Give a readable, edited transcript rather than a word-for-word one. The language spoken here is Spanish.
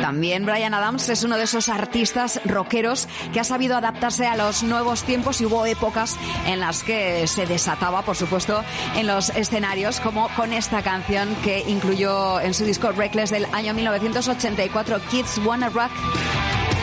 También Bryan Adams es uno de esos artistas rockeros que ha sabido adaptarse a los nuevos tiempos, y hubo épocas en las que se desataba, por supuesto, en los escenarios, como con esta canción que incluyó en su disco Reckless del año 1984, Kids Wanna Rock.